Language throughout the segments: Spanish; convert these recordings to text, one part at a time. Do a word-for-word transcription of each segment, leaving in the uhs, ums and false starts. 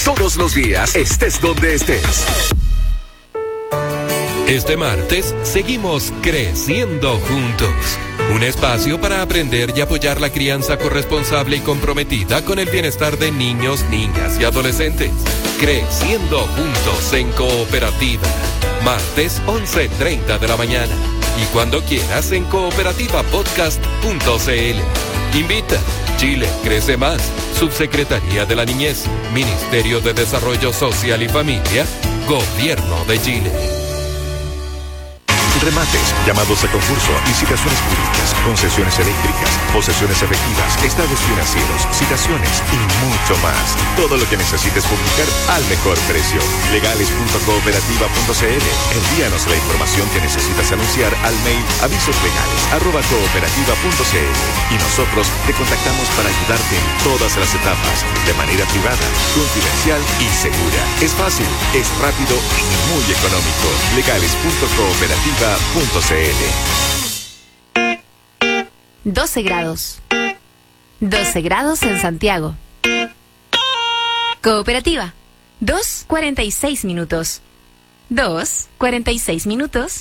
todos los días, estés donde estés. Este martes seguimos creciendo juntos. Un espacio para aprender y apoyar la crianza corresponsable y comprometida con el bienestar de niños, niñas y adolescentes. Creciendo juntos en Cooperativa. Martes once treinta de la mañana. Y cuando quieras en cooperativa podcast punto c l. Invita. Chile crece más. Subsecretaría de la Niñez. Ministerio de Desarrollo Social y Familia. Gobierno de Chile. Remates, llamados a concurso, licitaciones públicas, concesiones eléctricas, posesiones efectivas, estados financieros, citaciones y mucho más. Todo lo que necesites publicar al mejor precio. legales punto cooperativa punto c l. Envíanos la información que necesitas anunciar al mail avisoslegales arroba cooperativa punto c l y nosotros te contactamos para ayudarte en todas las etapas, de manera privada, confidencial y segura. Es fácil, es rápido y muy económico. legales punto cooperativa punto c l. doce grados. doce grados en Santiago. Cooperativa. dos cuarenta y seis minutos. dos cuarenta y seis minutos.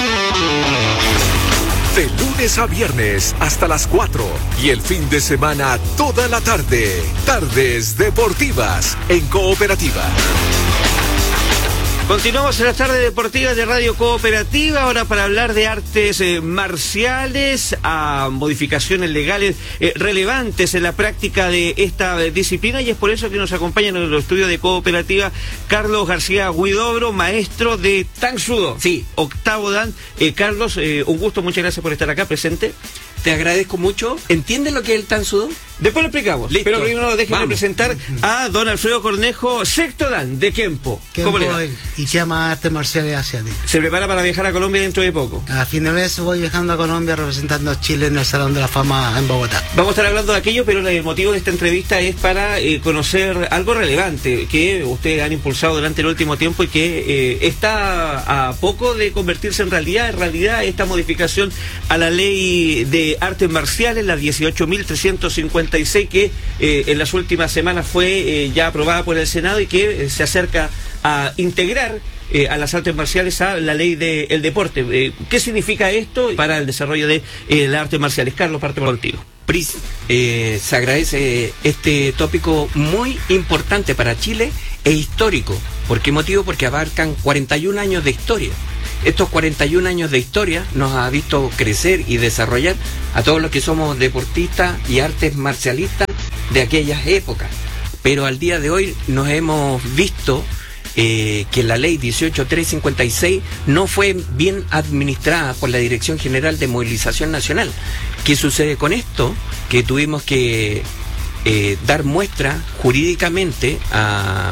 De lunes a viernes hasta las cuatro y el fin de semana toda la tarde. Tardes deportivas en Cooperativa. Continuamos en las tardes deportivas de Radio Cooperativa, ahora para hablar de artes eh, marciales, a modificaciones legales eh, relevantes en la práctica de esta eh, disciplina, y es por eso que nos acompaña en el estudio de Cooperativa Carlos García Huidobro, maestro de Tang Soo Do. Sí, octavo Dan. Eh, Carlos, eh, un gusto, muchas gracias por estar acá presente. Te agradezco mucho. ¿Entiendes lo que es el Tang Soo Do? Después lo explicamos. Listo. Pero primero déjenme Vamos. presentar a don Alfredo Cornejo, sexto Dan de Kempo. Kempo ¿Cómo le va? Y llama artes marciales asiáticas. ¿Se prepara para viajar a Colombia dentro de poco? A fin de mes voy viajando a Colombia representando a Chile en el Salón de la Fama en Bogotá. Vamos a estar hablando de aquello, pero el motivo de esta entrevista es para eh, conocer algo relevante que ustedes han impulsado durante el último tiempo y que eh, está a poco de convertirse en realidad. En realidad, esta modificación a la ley de artes marciales, la dieciocho mil trescientos cincuenta y seis, que eh, en las últimas semanas fue eh, ya aprobada por el Senado y que eh, se acerca a integrar eh, a las artes marciales a la ley del de deporte. Eh, ¿Qué significa esto para el desarrollo de eh, las artes marciales? Carlos, parte contigo. Pris, eh, se agradece este tópico muy importante para Chile e histórico. ¿Por qué motivo? Porque abarcan cuarenta y un años de historia. Estos cuarenta y un años de historia nos ha visto crecer y desarrollar a todos los que somos deportistas y artes marcialistas de aquellas épocas. Pero al día de hoy nos hemos visto eh, que la ley dieciocho mil trescientos cincuenta y seis no fue bien administrada por la Dirección General de Movilización Nacional. ¿Qué sucede con esto? Que tuvimos que eh, dar muestra jurídicamente a,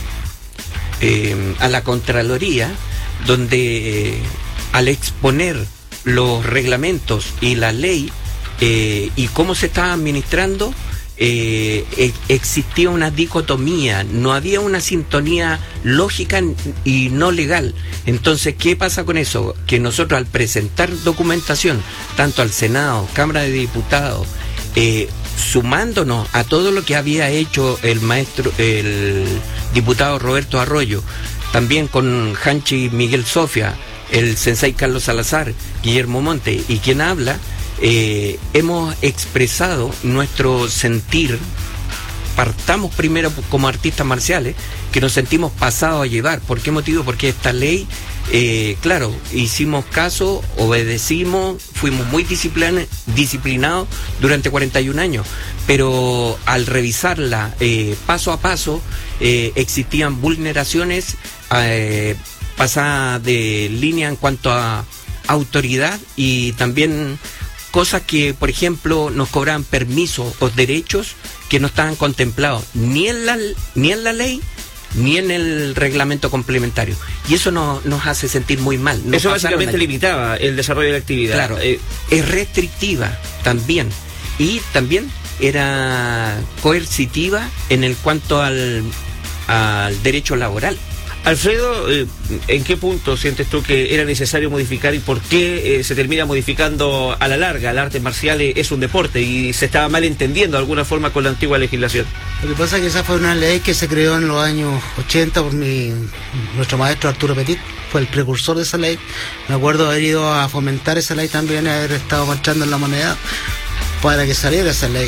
eh, a la Contraloría, donde eh, al exponer los reglamentos y la ley eh, y cómo se estaba administrando, eh, eh, existía una dicotomía, no había una sintonía lógica y no legal. Entonces, ¿qué pasa con eso? Que nosotros, al presentar documentación tanto al Senado, Cámara de Diputados, eh, sumándonos a todo lo que había hecho el maestro, el diputado Roberto Arroyo, también con Hanchi Miguel Sofia, el sensei Carlos Salazar, Guillermo Monte y quien habla, eh, hemos expresado nuestro sentir. Partamos primero como artistas marciales, que nos sentimos pasados a llevar. ¿Por qué motivo? Porque esta ley, eh, claro, hicimos caso, obedecimos, fuimos muy disciplin- disciplinados durante cuarenta y un años, pero al revisarla eh, paso a paso, eh, existían vulneraciones eh, pasadas de línea en cuanto a autoridad y también cosas que, por ejemplo, nos cobraban permisos o derechos que no estaban contemplados ni en la, ni en la ley ni en el reglamento complementario. Y eso no, nos hace sentir muy mal. No eso básicamente limitaba el desarrollo de la actividad. Claro, eh, es restrictiva también. Y también era coercitiva en el cuanto al, al derecho laboral. Alfredo, eh, ¿en qué punto sientes tú que era necesario modificar y por qué eh, se termina modificando a la larga? El arte marcial es un deporte y se estaba mal entendiendo de alguna forma con la antigua legislación. Lo que pasa es que esa fue una ley que se creó en los años ochenta por mi, nuestro maestro Arturo Petit, fue el precursor de esa ley. Me acuerdo haber ido a fomentar esa ley también, haber estado marchando en la moneda para que saliera esa ley.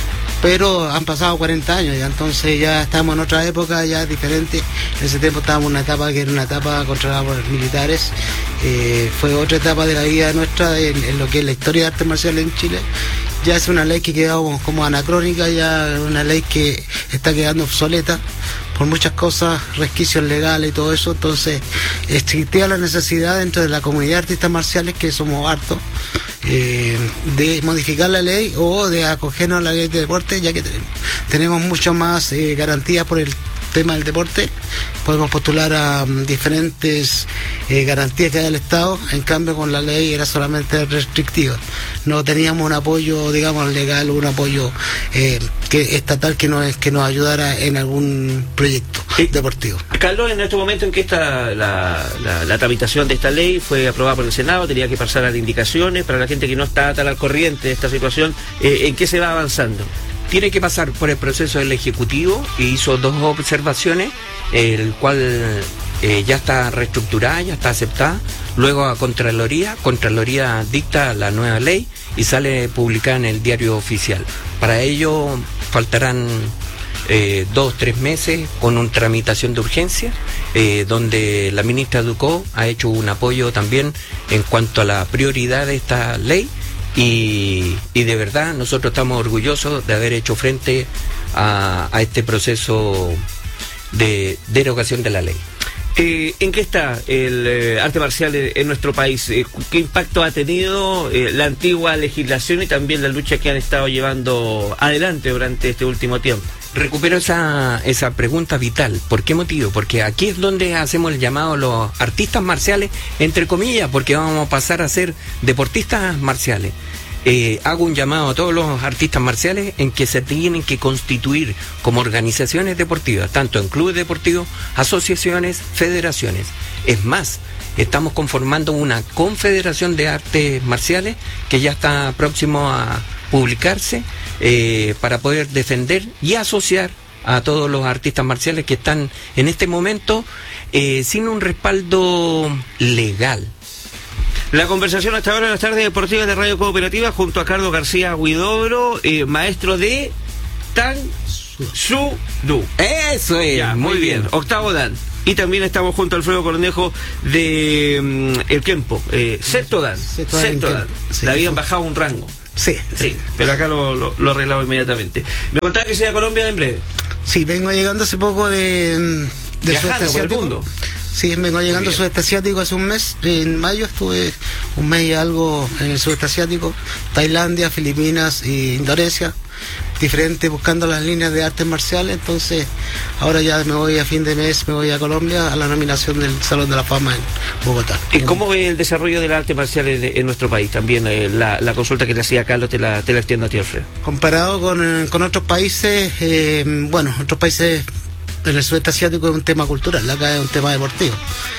Pero han pasado cuarenta años y entonces ya estamos en otra época ya diferente. En ese tiempo estábamos en una etapa que era una etapa controlada por militares. Eh, fue otra etapa de la vida nuestra en, en lo que es la historia de artes marciales en Chile. Ya es una ley que quedó como anacrónica, ya una ley que está quedando obsoleta por muchas cosas, resquicios legales y todo eso. Entonces existía la necesidad dentro de la comunidad de artistas marciales, que somos hartos, eh, de modificar la ley o de acogernos a la ley de deporte, ya que tenemos, tenemos mucho más eh, garantías por el tema del deporte. Podemos postular a um, diferentes eh, garantías que da el Estado. En cambio, con la ley era solamente restrictiva. No teníamos un apoyo, digamos, legal, un apoyo eh, que estatal que nos, que nos ayudara en algún proyecto sí. deportivo. Carlos, en este momento en que está la, la, la tramitación de esta ley fue aprobada por el Senado, tenía que pasar a las indicaciones. Para la gente que no está tan al corriente de esta situación, eh, ¿en qué se va avanzando? Tiene que pasar por el proceso del Ejecutivo y hizo dos observaciones, el cual eh, ya está reestructurada, ya está aceptada. Luego a Contraloría, Contraloría dicta la nueva ley y sale publicada en el Diario Oficial. Para ello faltarán eh, dos, tres meses con una tramitación de urgencia, eh, donde la ministra Ducó ha hecho un apoyo también en cuanto a la prioridad de esta ley. Y, y de verdad nosotros estamos orgullosos de haber hecho frente a, a este proceso de derogación de la ley. Eh, ¿En qué está el eh, arte marcial en, en nuestro país? Eh, ¿Qué impacto ha tenido eh, la antigua legislación y también la lucha que han estado llevando adelante durante este último tiempo? Recupero esa, esa pregunta vital. ¿Por qué motivo? Porque aquí es donde hacemos el llamado a los artistas marciales, entre comillas, porque vamos a pasar a ser deportistas marciales. Eh, hago un llamado a todos los artistas marciales en que se tienen que constituir como organizaciones deportivas, tanto en clubes deportivos, asociaciones, federaciones. Es más, estamos conformando una confederación de artes marciales que ya está próximo a publicarse, eh, para poder defender y asociar a todos los artistas marciales que están en este momento eh, sin un respaldo legal. La conversación hasta ahora en las tardes deportivas de Radio Cooperativa junto a Carlos García Huidobro, eh, maestro de Tan Su Du. Eso es, ya, muy bien. bien. Octavo Dan. Y también estamos junto a Alfredo Cornejo de um, El Kempo. Eh, sexto Dan. Sexto Dan. Sí, Le habían bajado un rango. Sí, sí, pero acá lo, lo, lo arreglamos inmediatamente. ¿Me contaba que sea Colombia en breve? Sí, vengo llegando hace poco de, de Sudeste Asiático. Mundo. Sí, vengo llegando al Sudeste Asiático hace un mes. En mayo estuve un mes y algo en el Sudeste Asiático, Tailandia, Filipinas e Indonesia, diferente, buscando las líneas de artes marciales. Entonces ahora ya me voy a fin de mes, me voy a Colombia a la nominación del Salón de la Fama en Bogotá. ¿Y cómo ve el desarrollo del arte marcial en, en nuestro país? También eh, la, la consulta que le hacía Carlos te la, te la extiendo a ti, Alfredo. Comparado con, con otros países, eh, bueno, otros países en el Sudeste Asiático es un tema cultural, acá es un tema deportivo.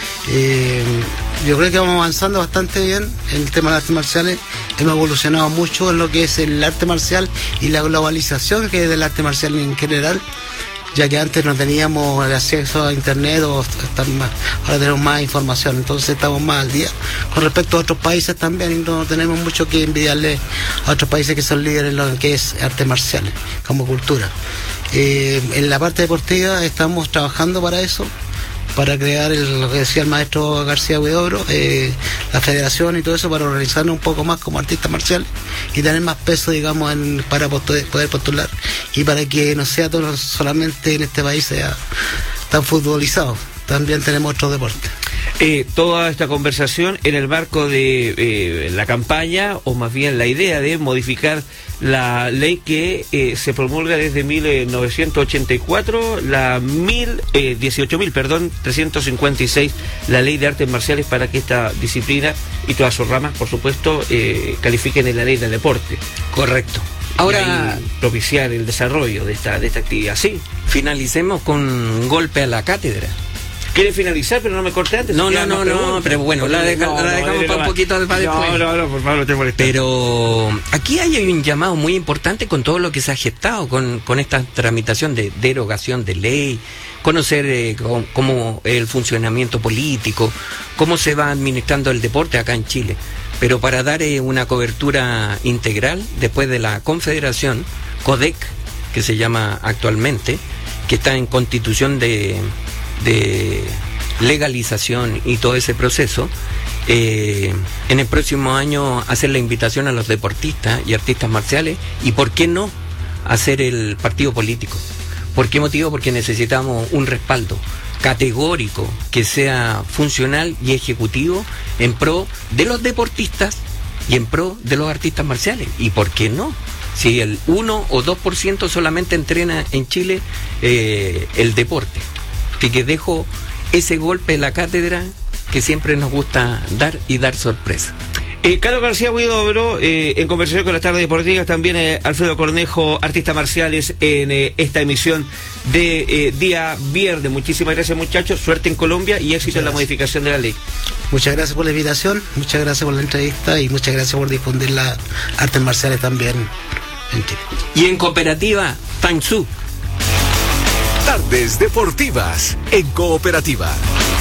Eh, yo creo que vamos avanzando bastante bien en el tema de las artes marciales. Hemos evolucionado mucho en lo que es el arte marcial y la globalización que es del arte marcial en general, ya que antes no teníamos el acceso a internet o más, ahora tenemos más información, entonces estamos más al día con respecto a otros países también, y no tenemos mucho que envidiarle a otros países que son líderes en lo que es artes marciales como cultura. Eh, en la parte deportiva estamos trabajando para eso, para crear el, lo que decía el maestro García Huidobro, eh, la federación y todo eso, para organizarnos un poco más como artistas marciales y tener más peso, digamos, en, para poder, poder postular, y para que no sea todo solamente en este país sea tan futbolizado, también tenemos otros deportes. Eh, toda esta conversación en el marco de eh, la campaña, o más bien la idea de modificar la ley que eh, se promulga desde mil novecientos ochenta y cuatro, la mil, eh, dieciocho mil, perdón, trescientos cincuenta y seis, la ley de artes marciales, para que esta disciplina y todas sus ramas, por supuesto, eh, califiquen en la ley del deporte. Correcto. Ahora, propiciar el desarrollo de esta, de esta actividad. Sí. Finalicemos con un golpe a la cátedra. ¿Quiere finalizar, pero no me corte antes? No, no, no, no, pero bueno, la, deja, no, la dejamos no, para un poquito para después. No, no, no, por favor, no te molestes. Pero aquí hay un llamado muy importante con todo lo que se ha gestado con, con esta tramitación de derogación de ley, conocer eh, cómo, cómo el funcionamiento político, cómo se va administrando el deporte acá en Chile. Pero para dar eh, una cobertura integral, después de la Confederación, CODEC, que se llama actualmente, que está en constitución de, de legalización y todo ese proceso, eh, en el próximo año hacer la invitación a los deportistas y artistas marciales, y por qué no hacer el partido político. ¿Por qué motivo? Porque necesitamos un respaldo categórico que sea funcional y ejecutivo en pro de los deportistas y en pro de los artistas marciales. ¿Y por qué no? Si el uno o dos por ciento solamente entrena en Chile eh, el deporte. Así que dejo ese golpe en la cátedra que siempre nos gusta dar y dar sorpresa. Eh, Carlos García Huidobro, eh, en conversación con las tardes deportivas, también eh, Alfredo Cornejo, artistas marciales, en eh, esta emisión de eh, día viernes. Muchísimas gracias, muchachos, suerte en Colombia y éxito en la modificación de la ley. Muchas gracias por la invitación, muchas gracias por la entrevista y muchas gracias por difundir las artes marciales también en Chile. Y en cooperativa, Fangsu. Tardes deportivas en Cooperativa.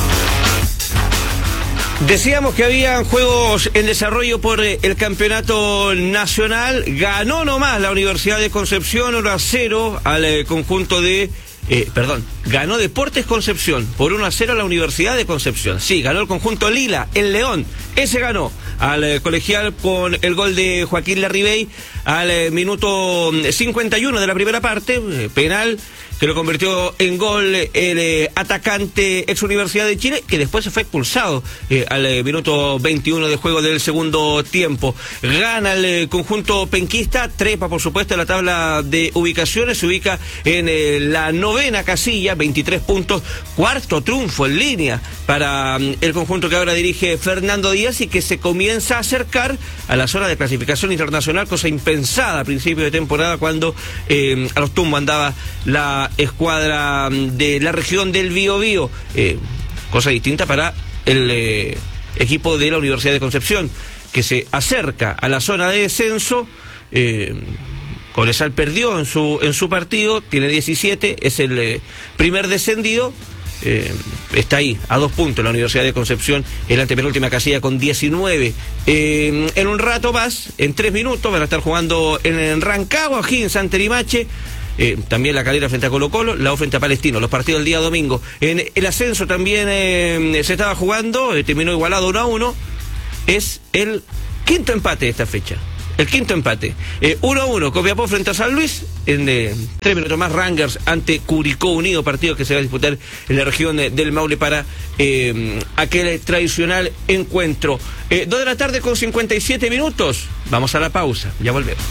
Decíamos que habían juegos en desarrollo por eh, el campeonato nacional. Ganó nomás la Universidad de Concepción uno a cero al eh, conjunto de... Eh, perdón, ganó Deportes Concepción por uno a cero a la Universidad de Concepción. Sí, ganó el conjunto Lila, el León. Ese ganó al eh, colegial con el gol de Joaquín Larribey al eh, minuto cincuenta y uno de la primera parte, eh, penal que lo convirtió en gol el eh, atacante ex Universidad de Chile, que después se fue expulsado eh, al eh, minuto veintiuno de juego del segundo tiempo. Gana el eh, conjunto penquista, trepa por supuesto en la tabla de ubicaciones, se ubica en eh, la novena casilla, veintitrés puntos, cuarto triunfo en línea para um, el conjunto que ahora dirige Fernando Díaz y que se comienza a acercar a la zona de clasificación internacional, cosa impensada a principio de temporada cuando eh, a los tumbos andaba la escuadra de la región del Biobío, eh, cosa distinta para el eh, equipo de la Universidad de Concepción, que se acerca a la zona de descenso. eh, Cobresal perdió en su en su partido, tiene diecisiete, es el eh, primer descendido. Eh, está ahí, a dos puntos la Universidad de Concepción, el antepenúltima casilla con diecinueve. Eh, en un rato más, en tres minutos, van a estar jugando en, en Rancagua, aquí en Santerimache. Eh, también la Calera frente a Colo Colo, la O frente a Palestino, los partidos del día domingo. En el ascenso también eh, se estaba jugando, eh, terminó igualado uno a uno. Es el quinto empate de esta fecha. El quinto empate. Eh, uno a uno, Copiapó frente a San Luis. En eh, tres minutos más, Rangers ante Curicó Unido, partido que se va a disputar en la región eh, del Maule para eh, aquel tradicional encuentro. Eh, dos de la tarde con cincuenta y siete minutos. Vamos a la pausa, ya volvemos.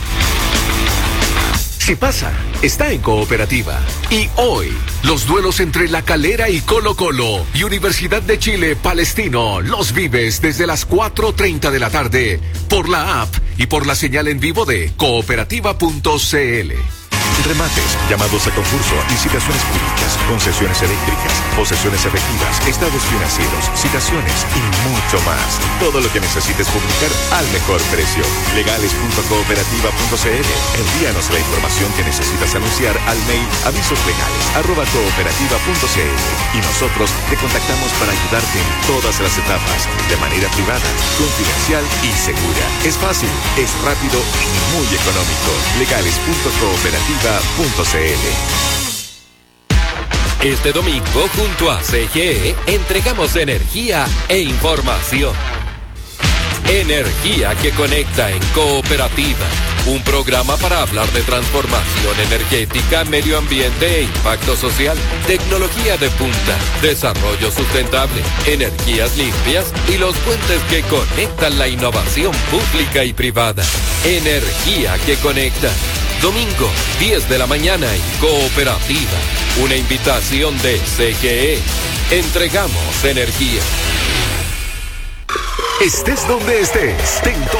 Si pasa, está en Cooperativa. Y hoy, los duelos entre La Calera y Colo Colo y Universidad de Chile Palestino los vives desde las cuatro treinta de la tarde por la app y por la señal en vivo de cooperativa punto c l. Remates, llamados a concurso, licitaciones públicas, concesiones eléctricas, posesiones efectivas, estados financieros, citaciones y mucho más. Todo lo que necesites publicar al mejor precio. legales punto cooperativa punto c l. Envíanos la información que necesitas anunciar al mail avisoslegales arroba cooperativa punto c l y nosotros te contactamos para ayudarte en todas las etapas, de manera privada, confidencial y segura. Es fácil, es rápido y muy económico. legales punto cooperativa punto c l. Este domingo, junto a C G E, entregamos energía e información. Energía que conecta en Cooperativa. Un programa para hablar de transformación energética, medio ambiente e impacto social, tecnología de punta, desarrollo sustentable, energías limpias y los puentes que conectan la innovación pública y privada. Energía que conecta. Domingo, diez de la mañana en Cooperativa. Una invitación de C G E. Entregamos energía. Estés donde estés, ten